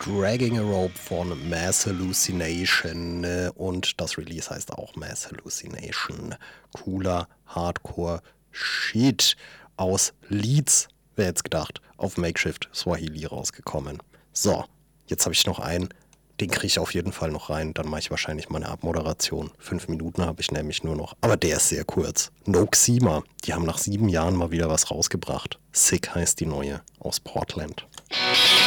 Dragging a Rope von Mass Hallucination und das Release heißt auch Mass Hallucination. Cooler Hardcore-Shit aus Leeds, wer hätte es gedacht, auf Makeshift Swahili rausgekommen. So, jetzt habe ich noch einen, den kriege ich auf jeden Fall noch rein, dann mache ich wahrscheinlich meine Abmoderation. 5 Minuten habe ich nämlich nur noch, aber der ist sehr kurz. Noxema, die haben nach 7 Jahren mal wieder was rausgebracht. Sick heißt die neue, aus Portland.